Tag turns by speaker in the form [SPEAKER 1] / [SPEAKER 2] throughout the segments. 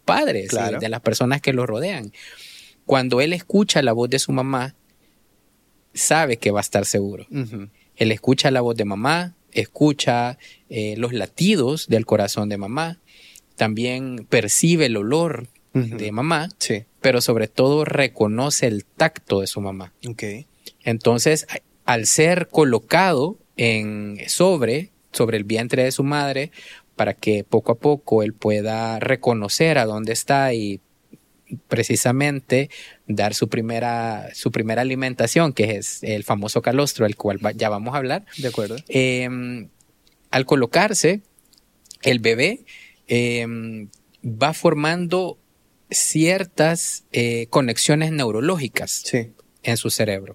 [SPEAKER 1] padres,
[SPEAKER 2] claro,
[SPEAKER 1] de las personas que lo rodean. Cuando él escucha la voz de su mamá, sabe que va a estar seguro.
[SPEAKER 2] uh-huh.
[SPEAKER 1] Él escucha la voz de mamá, escucha los latidos del corazón de mamá, también percibe el olor
[SPEAKER 2] Uh-huh.
[SPEAKER 1] de mamá,
[SPEAKER 2] Sí.
[SPEAKER 1] pero sobre todo reconoce el tacto de su mamá.
[SPEAKER 2] Okay.
[SPEAKER 1] Entonces, al ser colocado sobre el vientre de su madre, para que poco a poco él pueda reconocer a dónde está y precisamente dar su primera alimentación, que es el famoso calostro, al cual ya vamos a hablar.
[SPEAKER 2] De acuerdo.
[SPEAKER 1] Al colocarse, el bebé va formando ciertas conexiones neurológicas
[SPEAKER 2] Sí.
[SPEAKER 1] en su cerebro.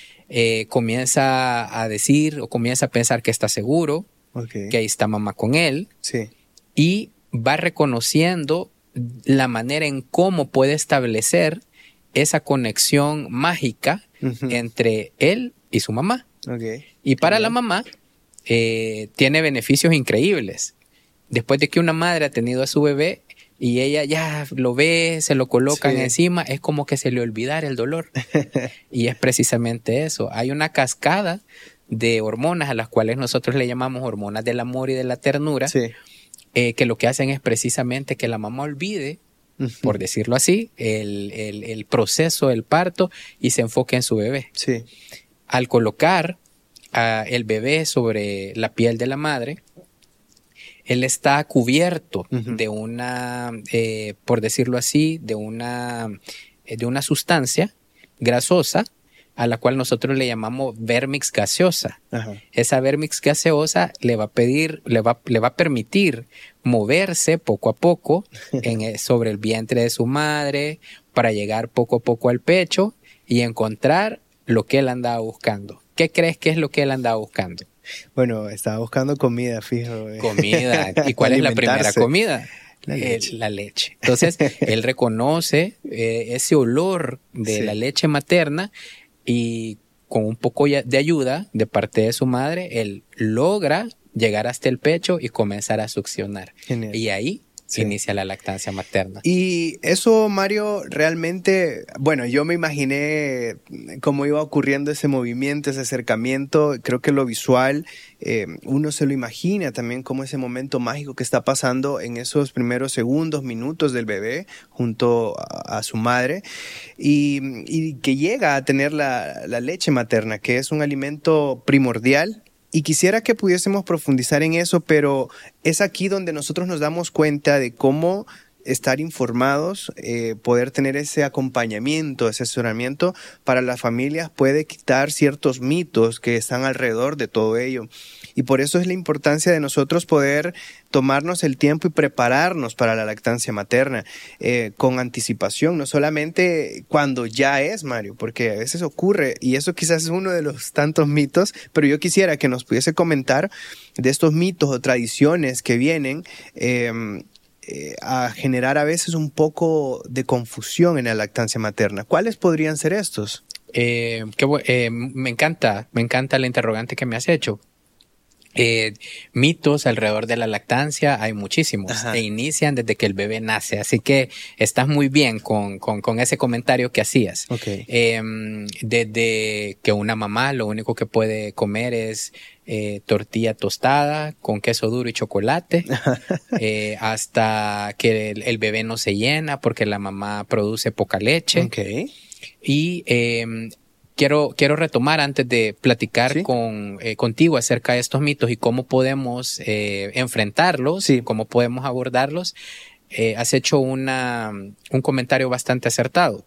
[SPEAKER 1] Comienza a decir o comienza a pensar que está seguro,
[SPEAKER 2] Okay.
[SPEAKER 1] que ahí está mamá con él,
[SPEAKER 2] Sí.
[SPEAKER 1] y va reconociendo la manera en cómo puede establecer esa conexión mágica
[SPEAKER 2] Uh-huh.
[SPEAKER 1] entre él y su mamá.
[SPEAKER 2] Okay.
[SPEAKER 1] Y para la
[SPEAKER 2] Genial.
[SPEAKER 1] mamá tiene beneficios increíbles. Después de que una madre ha tenido a su bebé y ella ya lo ve, se lo colocan
[SPEAKER 2] Sí.
[SPEAKER 1] encima, es como que se le olvidara el dolor. Y es precisamente eso. Hay una cascada de hormonas a las cuales nosotros le llamamos hormonas del amor y de la ternura,
[SPEAKER 2] Sí.
[SPEAKER 1] que lo que hacen es precisamente que la mamá olvide,
[SPEAKER 2] Uh-huh.
[SPEAKER 1] por decirlo así, el proceso del parto y se enfoque en su bebé.
[SPEAKER 2] Sí.
[SPEAKER 1] Al colocar el bebé sobre la piel de la madre, él está cubierto
[SPEAKER 2] Uh-huh.
[SPEAKER 1] de una, por decirlo así, de una sustancia grasosa a la cual nosotros le llamamos vermix gaseosa.
[SPEAKER 2] Ajá.
[SPEAKER 1] Esa vermix gaseosa le va a permitir moverse poco a poco sobre el vientre de su madre para llegar poco a poco al pecho y encontrar lo que él andaba buscando. ¿Qué crees que es lo que él andaba buscando?
[SPEAKER 2] Bueno, estaba buscando comida, fijo.
[SPEAKER 1] Comida. ¿Y cuál es la primera
[SPEAKER 2] Alimentarse.
[SPEAKER 1] comida?
[SPEAKER 2] La leche.
[SPEAKER 1] La leche. Entonces, él reconoce ese olor de
[SPEAKER 2] Sí.
[SPEAKER 1] la leche materna y con un poco de ayuda de parte de su madre, él logra llegar hasta el pecho y comenzar a succionar.
[SPEAKER 2] Genial.
[SPEAKER 1] Y ahí
[SPEAKER 2] Sí.
[SPEAKER 1] inicia la lactancia materna.
[SPEAKER 2] Y eso, Mario, realmente, bueno, yo me imaginé cómo iba ocurriendo ese movimiento, ese acercamiento. Creo que lo visual, uno se lo imagina también como ese momento mágico que está pasando en esos primeros segundos, minutos del bebé junto a su madre y que llega a tener la leche materna, que es un alimento primordial. Y quisiera que pudiésemos profundizar en eso, pero es aquí donde nosotros nos damos cuenta de cómo estar informados, poder tener ese acompañamiento, ese asesoramiento para las familias puede quitar ciertos mitos que están alrededor de todo ello. Y por eso es la importancia de nosotros poder tomarnos el tiempo y prepararnos para la lactancia materna con anticipación, no solamente cuando ya es, Mario, porque a veces ocurre, y eso quizás es uno de los tantos mitos, pero yo quisiera que nos pudiese comentar de estos mitos o tradiciones que vienen a generar a veces un poco de confusión en la lactancia materna. ¿Cuáles podrían ser estos?
[SPEAKER 1] Me encanta la interrogante que me has hecho. Mitos alrededor de la lactancia hay muchísimos.
[SPEAKER 2] Ajá.
[SPEAKER 1] E inician desde que el bebé nace, así que estás muy bien con ese comentario que hacías.
[SPEAKER 2] Okay.
[SPEAKER 1] Desde que una mamá lo único que puede comer es tortilla tostada con queso duro y chocolate, hasta que el bebé no se llena porque la mamá produce poca leche.
[SPEAKER 2] Okay.
[SPEAKER 1] Y quiero retomar antes de platicar
[SPEAKER 2] ¿Sí?
[SPEAKER 1] Contigo acerca de estos mitos y cómo podemos enfrentarlos,
[SPEAKER 2] sí,
[SPEAKER 1] cómo podemos abordarlos. Has hecho un comentario bastante acertado.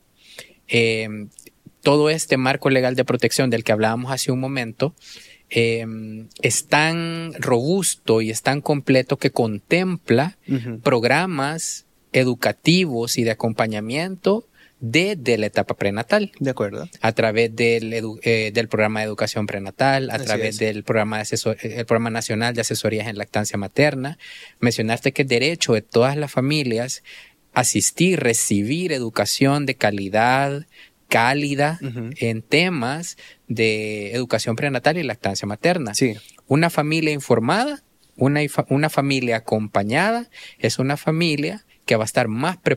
[SPEAKER 1] Todo este marco legal de protección del que hablábamos hace un momento es tan robusto y es tan completo que contempla programas educativos y de acompañamiento desde la etapa prenatal.
[SPEAKER 2] De acuerdo.
[SPEAKER 1] A través del programa de educación prenatal, a través del programa el programa nacional de asesorías en lactancia materna. Mencionaste que es derecho de todas las familias asistir, recibir educación de calidad, cálida, en temas de educación prenatal y lactancia materna.
[SPEAKER 2] Sí.
[SPEAKER 1] Una familia informada, una familia acompañada, es una familia que va a estar más